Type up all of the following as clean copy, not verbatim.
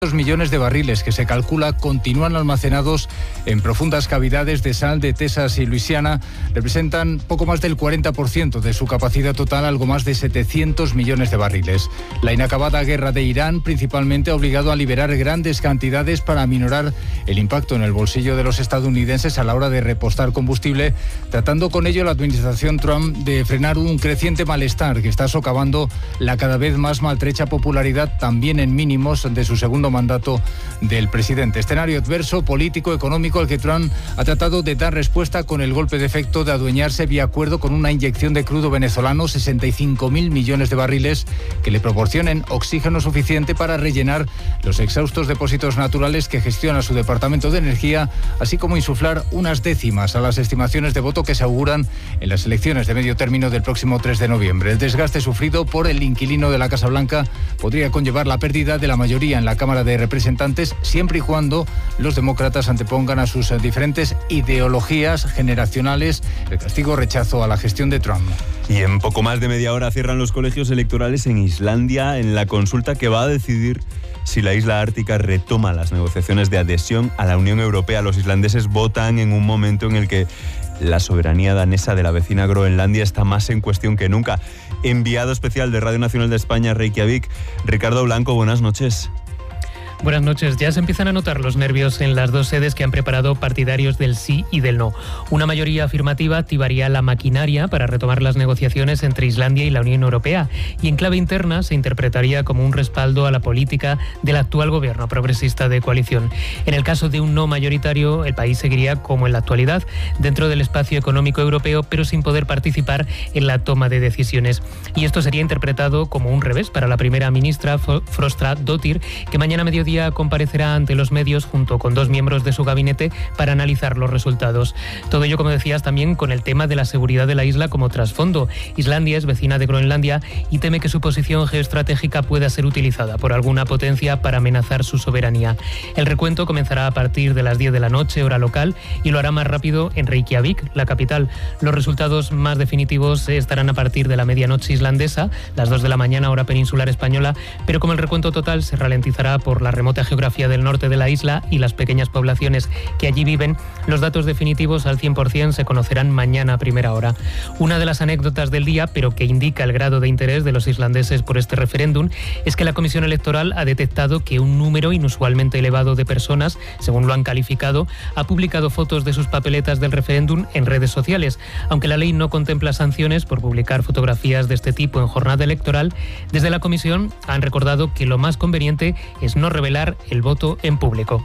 millones de barriles que se calcula continúan almacenados en profundas cavidades de sal de Texas y Luisiana representan poco más del 40% de su capacidad total, algo más de 700 millones de barriles. La inacabada guerra de Irán principalmente ha obligado a liberar grandes cantidades para aminorar el impacto en el bolsillo de los estadounidenses a la hora de repostar combustible, tratando con ello la administración Trump de frenar un creciente malestar que está socavando la cada vez más maltrecha popularidad, también en mínimos, de su segundo mandato del presidente. Escenario adverso, político, económico, al que Trump ha tratado de dar respuesta con el golpe de efecto de adueñarse vía acuerdo con una inyección de crudo venezolano, 65.000 millones de barriles que le proporcionen oxígeno suficiente para rellenar los exhaustos depósitos naturales que gestiona su Departamento de Energía, así como insuflar unas décimas a las estimaciones de voto que se auguran en las elecciones de medio término del próximo 3 de noviembre. El desgaste sufrido por el inquilino de la Casa Blanca podría conllevar la pérdida de la mayoría en la Cámara de Representantes, siempre y cuando los demócratas antepongan a sus diferentes ideologías generacionales el castigo rechazo a la gestión de Trump. Y en poco más de media hora cierran los colegios electorales en Islandia en la consulta que va a decidir si la isla ártica retoma las negociaciones de adhesión a la Unión Europea. Los islandeses votan en un momento en el que la soberanía danesa de la vecina Groenlandia está más en cuestión que nunca. Enviado especial de Radio Nacional de España, Reykjavik, Ricardo Blanco, buenas noches. Buenas noches. Ya se empiezan a notar los nervios en las dos sedes que han preparado partidarios del sí y del no. Una mayoría afirmativa activaría la maquinaria para retomar las negociaciones entre Islandia y la Unión Europea, y en clave interna se interpretaría como un respaldo a la política del actual gobierno progresista de coalición. En el caso de un no mayoritario, el país seguiría como en la actualidad, dentro del espacio económico europeo, pero sin poder participar en la toma de decisiones. Y esto sería interpretado como un revés para la primera ministra Frostadóttir, que mañana a mediodía comparecerá ante los medios junto con dos miembros de su gabinete para analizar los resultados. Todo ello, como decías, también con el tema de la seguridad de la isla como trasfondo. Islandia es vecina de Groenlandia y teme que su posición geoestratégica pueda ser utilizada por alguna potencia para amenazar su soberanía. El recuento comenzará a partir de las 10 de la noche, hora local, y lo hará más rápido en Reykjavik, la capital. Los resultados más definitivos estarán a partir de la medianoche islandesa, las 2 de la mañana, hora peninsular española, pero como el recuento total se ralentizará por la remota geografía del norte de la isla y las pequeñas poblaciones que allí viven, los datos definitivos al 100% se conocerán mañana a primera hora. Una de las anécdotas del día, pero que indica el grado de interés de los islandeses por este referéndum, es que la Comisión Electoral ha detectado que un número inusualmente elevado de personas, según lo han calificado, ha publicado fotos de sus papeletas del referéndum en redes sociales. Aunque la ley no contempla sanciones por publicar fotografías de este tipo en jornada electoral, desde la Comisión han recordado que lo más conveniente es no revelar el voto en público.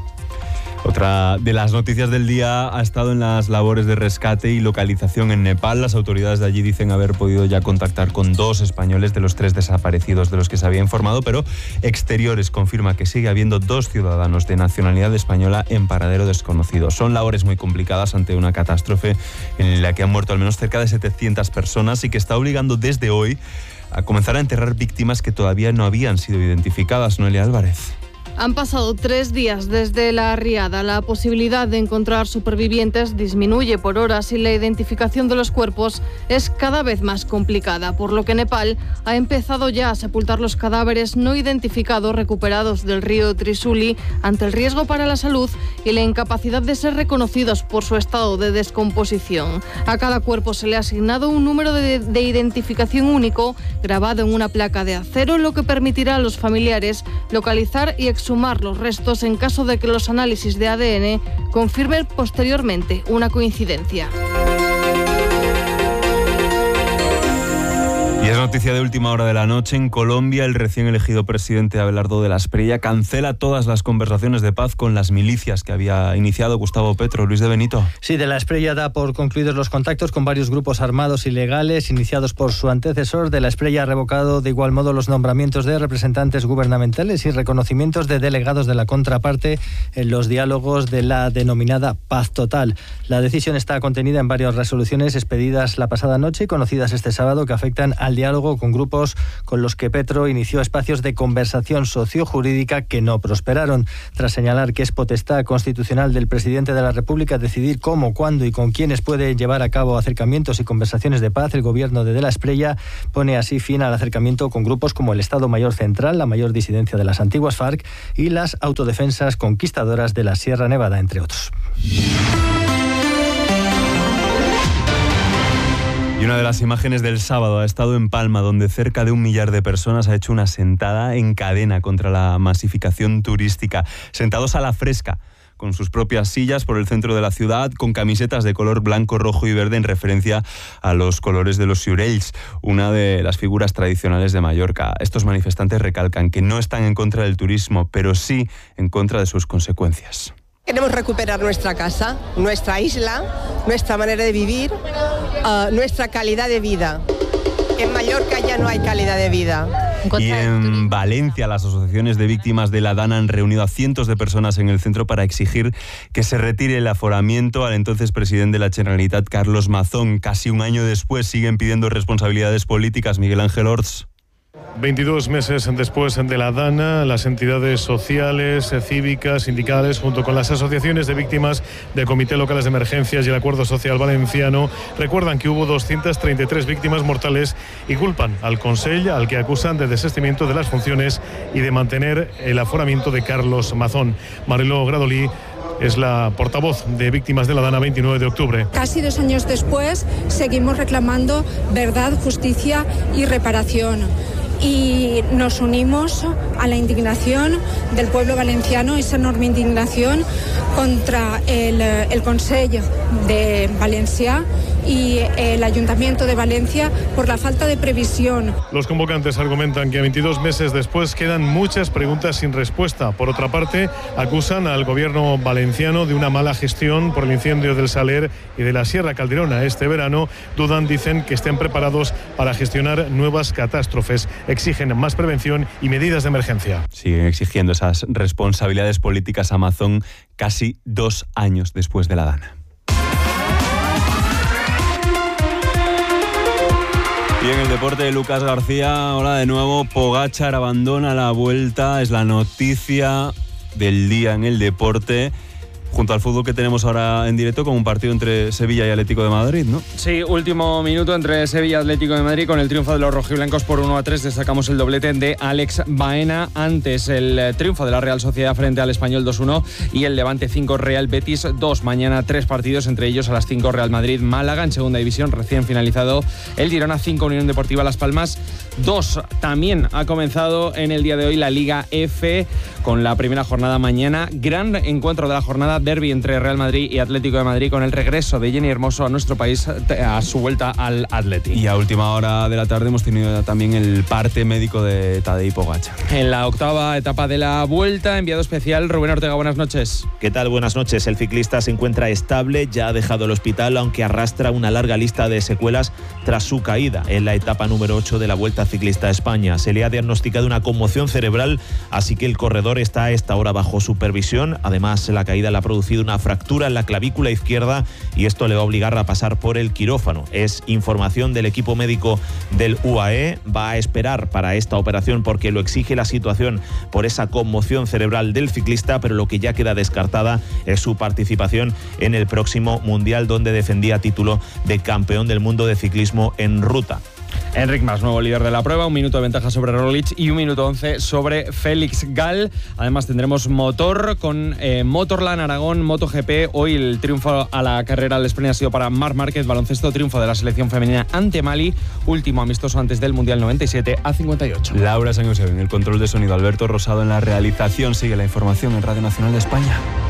Otra de las noticias del día ha estado en las labores de rescate y localización en Nepal. Las autoridades de allí dicen haber podido ya contactar con 2 españoles de los 3 desaparecidos de los que se había informado, pero Exteriores confirma que sigue habiendo 2 ciudadanos de nacionalidad española en paradero desconocido. Son labores muy complicadas ante una catástrofe en la que han muerto al menos cerca de 700 personas y que está obligando desde hoy a comenzar a enterrar víctimas que todavía no habían sido identificadas. Noelia Álvarez. Han pasado 3 días desde la riada. La posibilidad de encontrar supervivientes disminuye por horas y la identificación de los cuerpos es cada vez más complicada, por lo que Nepal ha empezado ya a sepultar los cadáveres no identificados recuperados del río Trisuli ante el riesgo para la salud y la incapacidad de ser reconocidos por su estado de descomposición. A cada cuerpo se le ha asignado un número de identificación único grabado en una placa de acero, lo que permitirá a los familiares localizar y exhumar los restos en caso de que los análisis de ADN confirmen posteriormente una coincidencia. Y es noticia de última hora de la noche. En Colombia, el recién elegido presidente Abelardo de la Espriella cancela todas las conversaciones de paz con las milicias que había iniciado Gustavo Petro. Luis de Benito. Sí, de la Espriella da por concluidos los contactos con varios grupos armados ilegales iniciados por su antecesor. De la Espriella ha revocado de igual modo los nombramientos de representantes gubernamentales y reconocimientos de delegados de la contraparte en los diálogos de la denominada Paz Total. La decisión está contenida en varias resoluciones expedidas la pasada noche y conocidas este sábado que afectan al al diálogo con grupos con los que Petro inició espacios de conversación sociojurídica que no prosperaron. Tras señalar que es potestad constitucional del presidente de la República decidir cómo, cuándo y con quiénes puede llevar a cabo acercamientos y conversaciones de paz, el gobierno de la Espriella pone así fin al acercamiento con grupos como el Estado Mayor Central, la mayor disidencia de las antiguas FARC y las autodefensas conquistadoras de la Sierra Nevada, entre otros. Y una de las imágenes del sábado ha estado en Palma, donde cerca de 1 millar de personas ha hecho una sentada en cadena contra la masificación turística, sentados a la fresca, con sus propias sillas por el centro de la ciudad, con camisetas de color blanco, rojo y verde en referencia a los colores de los Ciurells, una de las figuras tradicionales de Mallorca. Estos manifestantes recalcan que no están en contra del turismo, pero sí en contra de sus consecuencias. Queremos recuperar nuestra casa, nuestra isla, nuestra manera de vivir, nuestra calidad de vida. En Mallorca ya no hay calidad de vida. Y en Valencia, las asociaciones de víctimas de la Dana han reunido a cientos de personas en el centro para exigir que se retire el aforamiento al entonces presidente de la Generalitat, Carlos Mazón. Casi un año después siguen pidiendo responsabilidades políticas. Miguel Ángel Orts. 22 meses después de la Dana, las entidades sociales, cívicas, sindicales, junto con las asociaciones de víctimas del Comité Locales de Emergencias y el Acuerdo Social Valenciano, recuerdan que hubo 233 víctimas mortales y culpan al Consell, al que acusan de desistimiento de las funciones y de mantener el aforamiento de Carlos Mazón. Mariló Gradolí es la portavoz de Víctimas de la Dana 29 de octubre. Casi 2 años después seguimos reclamando verdad, justicia y reparación. Y nos unimos a la indignación del pueblo valenciano, esa enorme indignación contra el Consell de Valencia y el Ayuntamiento de Valencia por la falta de previsión. Los convocantes argumentan que 22 meses después quedan muchas preguntas sin respuesta. Por otra parte, acusan al gobierno valenciano de una mala gestión por el incendio del Saler y de la Sierra Calderona este verano. Dudan, dicen, que estén preparados para gestionar nuevas catástrofes. Exigen más prevención y medidas de emergencia. Siguen exigiendo esas responsabilidades políticas a Mazón casi 2 años después de la Dana. Y en el deporte de Lucas García, ahora de nuevo, Pogačar abandona la Vuelta, es la noticia del día en el deporte. Junto al fútbol que tenemos ahora en directo, con un partido entre Sevilla y Atlético de Madrid, ¿no? Sí, último minuto entre Sevilla y Atlético de Madrid. Con el triunfo de los rojiblancos por 1-3, destacamos el doblete de Alex Baena. Antes, el triunfo de la Real Sociedad frente al Español 2-1 y el Levante 5, Real Betis 2. Mañana 3 partidos, entre ellos a las 5 Real Madrid-Málaga. En segunda división, recién finalizado el Girona 5, Unión Deportiva Las Palmas 2. También ha comenzado en el día de hoy la Liga F con la primera jornada mañana. Gran encuentro de la jornada, derbi entre Real Madrid y Atlético de Madrid, con el regreso de Jenny Hermoso a nuestro país a su vuelta al Atleti. Y a última hora de la tarde hemos tenido también el parte médico de Tadej Pogačar. En la octava etapa de la Vuelta, enviado especial Rubén Ortega, buenas noches. ¿Qué tal? Buenas noches. El ciclista se encuentra estable, ya ha dejado el hospital, aunque arrastra una larga lista de secuelas tras su caída en la etapa número 8 de la Vuelta Ciclista a España. Se le ha diagnosticado una conmoción cerebral, así que el corredor está a esta hora bajo supervisión. Además, la caída le ha producido una fractura en la clavícula izquierda y esto le va a obligar a pasar por el quirófano. Es información del equipo médico del UAE. Va a esperar para esta operación porque lo exige la situación por esa conmoción cerebral del ciclista, pero lo que ya queda descartada es su participación en el próximo Mundial, donde defendía título de campeón del mundo de ciclismo en ruta. Enric Mas, nuevo líder de la prueba, 1 minuto de ventaja sobre Roglic y 1 minuto 11 sobre Félix Gall. Además tendremos motor con Motorland, Aragón, MotoGP. Hoy el triunfo a la carrera del sprint ha sido para Marc Márquez. Baloncesto, triunfo de la selección femenina ante Mali, último amistoso antes del Mundial 97 a 58. Laura San José en el control de sonido, Alberto Rosado en la realización. Sigue la información en Radio Nacional de España.